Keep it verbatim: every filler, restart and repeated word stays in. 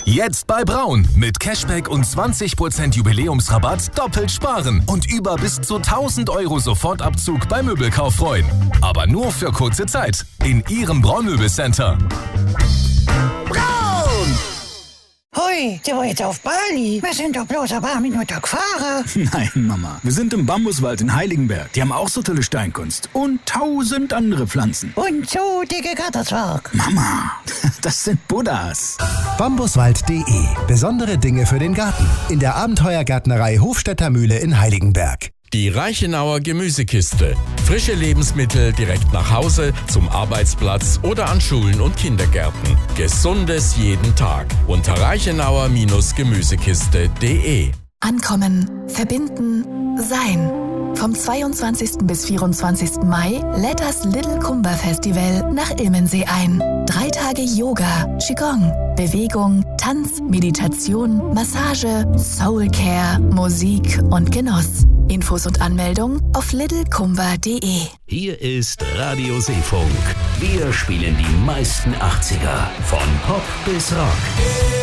Jetzt bei Braun. Mit Cashback und zwanzig Prozent Jubiläumsrabatt doppelt sparen und über bis zu tausend Euro Sofortabzug beim Möbelkauf freuen. Aber nur für kurze Zeit. In Ihrem Braun-Möbelcenter. Braun! Hui, sind wir jetzt auf Bali? Wir sind doch bloß ein paar Minuten gefahren. Nein, Mama. Wir sind im Bambuswald in Heiligenberg. Die haben auch so tolle Steinkunst. Und tausend andere Pflanzen. Und so dicke Gatterzwerg. Mama, das sind Buddhas. Bambuswald punkt de. Besondere Dinge für den Garten. In der Abenteuergärtnerei Hofstädter Mühle in Heiligenberg. Die Reichenauer Gemüsekiste. Frische Lebensmittel direkt nach Hause, zum Arbeitsplatz oder an Schulen und Kindergärten. Gesundes jeden Tag. Unter reichenauer Gemüsekiste punkt de. Ankommen, verbinden, sein. Vom zweiundzwanzigsten bis vierundzwanzigsten Mai lädt das Little Kumba Festival nach Ilmensee ein. Drei Tage Yoga, Qigong, Bewegung, Tanz, Meditation, Massage, Soulcare, Musik und Genuss. Infos und Anmeldung auf little kumba punkt de. Hier ist Radio Seefunk. Wir spielen die meisten achtziger. Von Pop bis Rock.